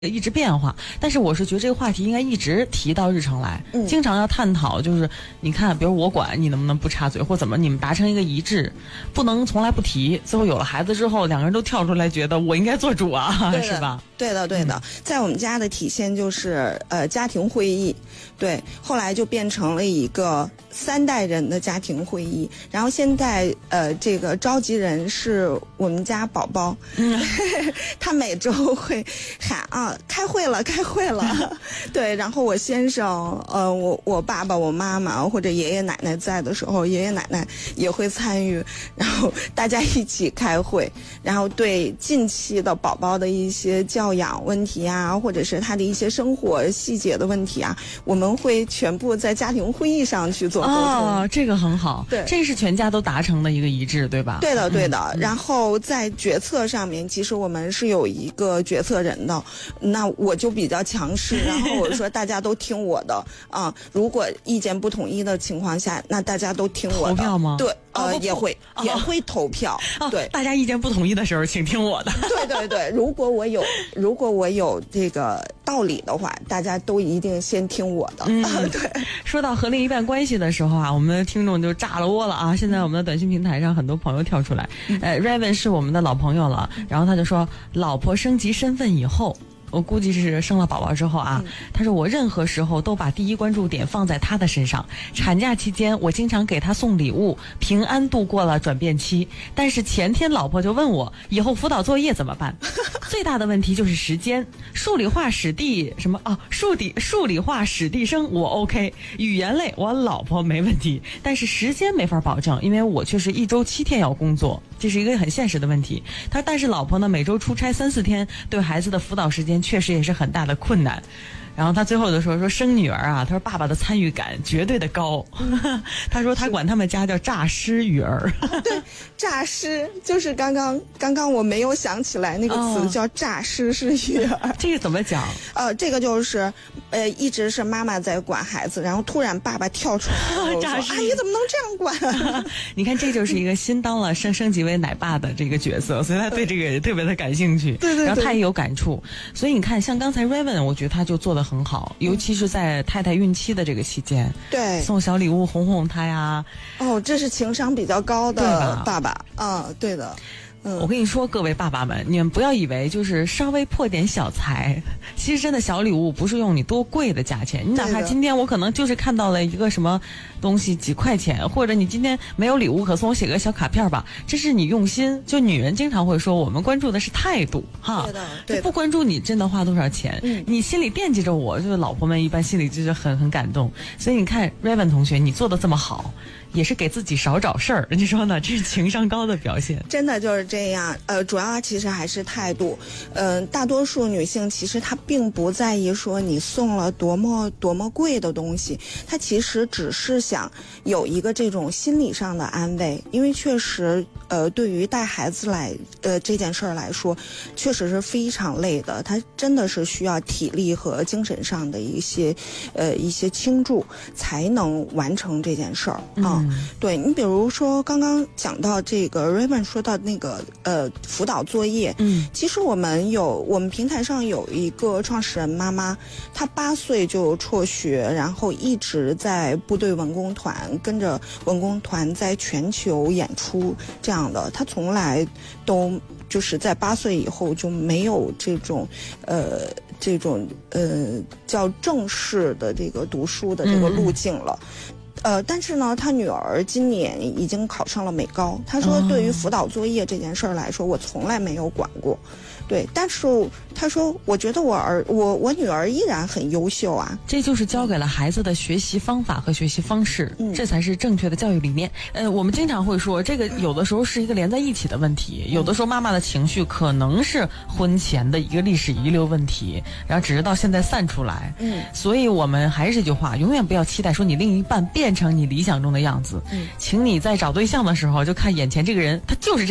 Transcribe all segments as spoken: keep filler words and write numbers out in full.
一直变化，但是我是觉得这个话题应该一直提到日程来，嗯、经常要探讨，就是你看，比如我管你能不能不插嘴，或怎么你们达成一个一致，不能从来不提。最后有了孩子之后，两个人都跳出来，觉得我应该做主啊，是吧？ 对的，对的，嗯、在我们家的体现就是呃家庭会议，对，后来就变成了一个三代人的家庭会议，然后现在呃这个召集人是我们家宝宝，嗯、他每周会喊啊开会了，开会了，对，然后我先生呃我我爸爸我妈妈或者爷爷奶奶在的时候，爷爷奶奶也会参与，然后大家一起开会，然后对近期的宝宝的一些教养问题啊，或者是他的一些生活细节的问题啊，我们会全部在家庭会议上去做沟通。 哦，这个很好， 对， 这是全家都达成的一个一致，对吧？ 对的，对的。嗯、然后在决策上面，其实我们是有一个决策人的，那我就比较强势，然后我说大家都听我的啊。如果意见不统一的情况下，那大家都听我的。 投票吗？ 对，呃，也会、哦、也会投票。 哦、 对， 大家意见不统一的时候，请听我的。 对对对，如果我有如果我有这个道理的话，大家都一定先听我的。嗯，对。 说到和另一半关系的时候啊，我们的听众就炸了窝了啊！现在我们的短信平台上很多朋友跳出来，嗯、呃 ，Raven 是我们的老朋友了，然后他就说，老婆升级身份以后。我估计是生了宝宝之后啊，嗯、他说我任何时候都把第一关注点放在他的身上。产假期间，我经常给他送礼物，平安度过了转变期。但是前天老婆就问我，以后辅导作业怎么办？最大的问题就是时间。数理化史地什么啊？数理数理化史地生我 OK， 语言类我老婆没问题，但是时间没法保证，因为我确实一周七天要工作，这是一个很现实的问题。他说，但是老婆呢每周出差三四天，对孩子的辅导时间确实也是很大的困难。然后他最后就说说生女儿啊，他说爸爸的参与感绝对的高。他说他管他们家叫诈尸育儿。 对，诈尸就是刚刚刚刚我没有想起来那个词、哦、叫诈尸是育儿。 这个怎么讲？呃， 这个就是呃一直是妈妈在管孩子，然后突然爸爸跳出来说：“ 诈尸， 阿姨怎么能这样管？” 你看，这就是一个新当了升升级为奶爸的这个角色，所以他对这个也特别的感兴趣。 对对对， 然后他也有感触。所以你看，像刚才 Raven， 我觉得他就做得很好，尤其是在太太孕期的这个期间， 对， 送小礼物哄哄她呀。 哦，这是情商比较高的爸爸。嗯，对的。 嗯，我跟你说，各位爸爸们，你们不要以为就是稍微破点小财，其实真的小礼物不是用你多贵的价钱，你哪怕今天我可能就是看到了一个什么东西几块钱，或者你今天没有礼物可送，我写个小卡片吧，这是你用心。就女人经常会说，我们关注的是态度，哈， 对的，对的， 不关注你真的花多少钱，嗯，你心里惦记着我，就是老婆们一般心里就是很很感动。所以你看 Raven 同学，你做的这么好，也是给自己少找事儿，你说呢？这是情商高的表现， 真的就是这样。呃，主要其实还是态度。嗯、呃，大多数女性其实她并不在意说你送了多么多么贵的东西，她其实只是想有一个这种心理上的安慰，因为确实，呃，对于带孩子来，呃，这件事儿来说，确实是非常累的，她真的是需要体力和精神上的一些，呃，一些倾注才能完成这件事儿啊。嗯，对，你比如说刚刚讲到这个 Raymond 说到那个呃辅导作业，嗯，其实我们有我们平台上有一个创始人妈妈，她八岁就辍学，然后一直在部队文工团跟着文工团在全球演出这样的，她从来都就是在八岁以后就没有这种呃这种呃叫正式的这个读书的这个路径了。嗯，呃，但是呢，他女儿今年已经考上了美高。他说，对于辅导作业这件事儿来说，我从来没有管过。对，但是他说，我觉得我儿我我女儿依然很优秀啊。 这就是教给了孩子的学习方法和学习方式，嗯，这才是正确的教育理念。呃，我们经常会说，这个有的时候是一个连在一起的问题，有的时候妈妈的情绪可能是婚前的一个历史遗留问题，然后只是到现在散出来。嗯，所以我们还是这句话，永远不要期待说你另一半变成你理想中的样子。嗯，请你在找对象的时候就看眼前这个人，他就是这样。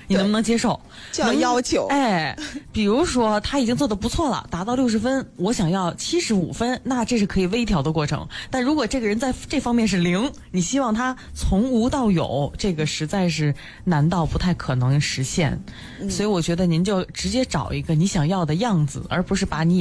你能不能接受？ 叫要求。 哎，比如说他已经做得不错了，达到六十分，我想要七十五分，那这是可以微调的过程。但如果这个人在这方面是零，你希望他从无到有，这个实在是难到不太可能实现。嗯、所以我觉得您就直接找一个你想要的样子，而不是把你